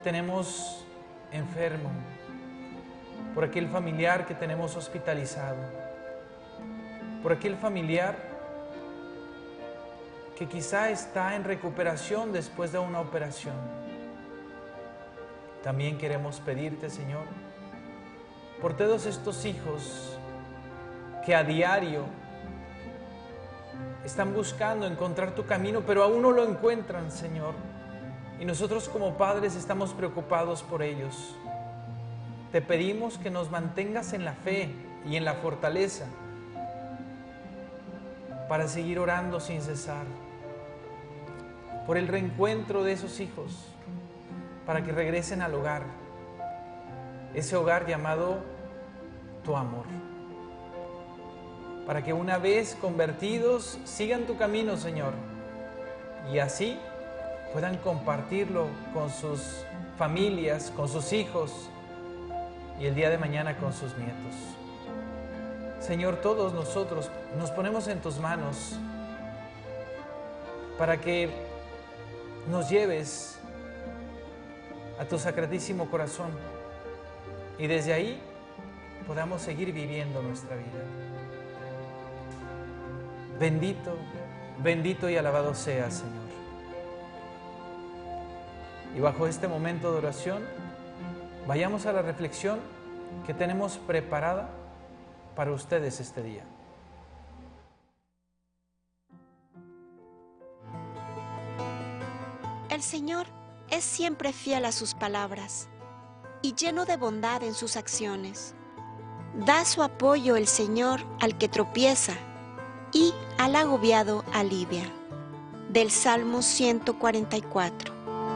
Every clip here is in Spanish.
tenemos enfermo, por aquel familiar que tenemos hospitalizado, por aquel familiar que quizá está en recuperación después de una operación. También queremos pedirte, Señor, por todos estos hijos que a diario están buscando encontrar tu camino, pero aún no lo encuentran, Señor. Y nosotros como padres estamos preocupados por ellos. Te pedimos que nos mantengas en la fe y en la fortaleza para seguir orando sin cesar por el reencuentro de esos hijos, para que regresen al hogar, ese hogar llamado tu amor, para que una vez convertidos sigan tu camino, Señor, y así puedan compartirlo con sus familias, con sus hijos y el día de mañana con sus nietos. Señor, todos nosotros nos ponemos en tus manos para que nos lleves a tu sacratísimo corazón y desde ahí podamos seguir viviendo nuestra vida. Bendito, bendito y alabado seas, Señor. Y bajo este momento de oración, vayamos a la reflexión que tenemos preparada para ustedes este día. El Señor es siempre fiel a sus palabras y lleno de bondad en sus acciones. Da su apoyo el Señor al que tropieza y al agobiado alivia. Del Salmo 144.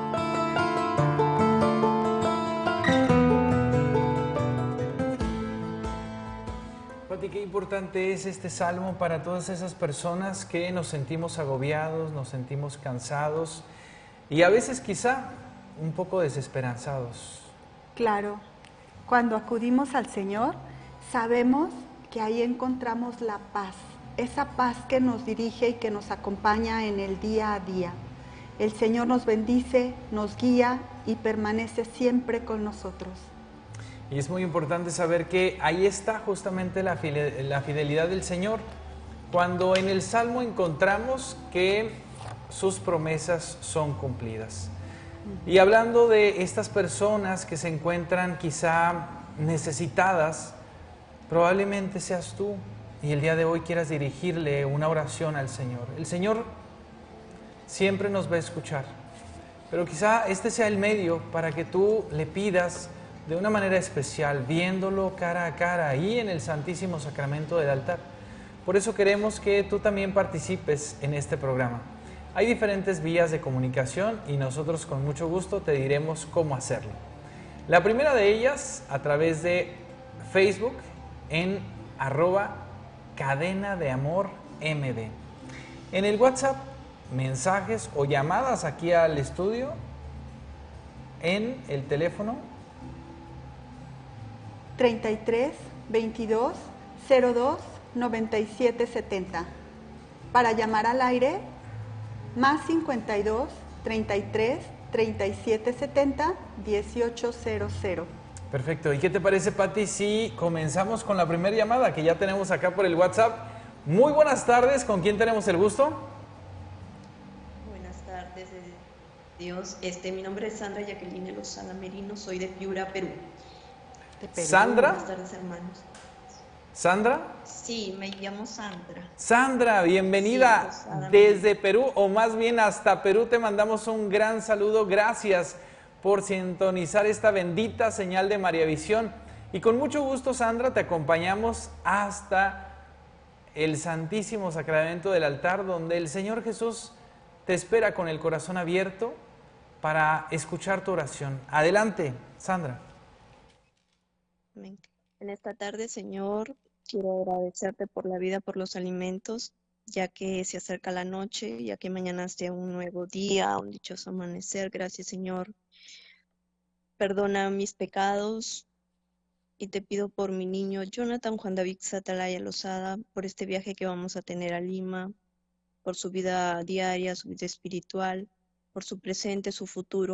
Pati, qué importante es este salmo para todas esas personas que nos sentimos agobiados, nos sentimos cansados y a veces quizá un poco desesperanzados. Claro, cuando acudimos al Señor, sabemos que ahí encontramos la paz, esa paz que nos dirige y que nos acompaña en el día a día. El Señor nos bendice, nos guía y permanece siempre con nosotros. Y es muy importante saber que ahí está justamente la fidelidad del Señor. Cuando en el Salmo encontramos que sus promesas son cumplidas. Y hablando de estas personas que se encuentran quizá necesitadas, probablemente seas tú y el día de hoy quieras dirigirle una oración al Señor. El Señor siempre nos va a escuchar, pero quizá este sea el medio para que tú le pidas de una manera especial, viéndolo cara a cara, ahí en el Santísimo Sacramento del altar. Por eso queremos que tú también participes en este programa. Hay diferentes vías de comunicación y nosotros con mucho gusto te diremos cómo hacerlo. La primera de ellas a través de Facebook en @cadenadeamormd. En el WhatsApp, mensajes o llamadas aquí al estudio en el teléfono 33 22 02 97 70. Para llamar al aire, más 52 33 37 70 1800. Perfecto. ¿Y qué te parece, Pati, si comenzamos con la primera llamada que ya tenemos acá por el WhatsApp? Muy buenas tardes. ¿Con quién tenemos el gusto? Buenas tardes, Dios. Mi nombre es Sandra Jacqueline Lozada Merino, soy de Piura, Perú. ¿Sandra? Buenas tardes, hermanos. ¿Sandra? Sí, me llamo Sandra. Sandra, bienvenida Sí, desde Perú, o más bien hasta Perú. Te mandamos un gran saludo. Gracias por sintonizar esta bendita señal de María Visión. Y con mucho gusto, Sandra, te acompañamos hasta el Santísimo Sacramento del altar, donde el Señor Jesús te espera con el corazón abierto para escuchar tu oración. Adelante, Sandra. Amén. En esta tarde, Señor, quiero agradecerte por la vida, por los alimentos, ya que se acerca la noche, ya que mañana sea un nuevo día, un dichoso amanecer. Gracias, Señor. Perdona mis pecados y te pido por mi niño Jonathan Juan David Satalaya Lozada, por este viaje que vamos a tener a Lima, por su vida diaria, su vida espiritual, por su presente, su futuro.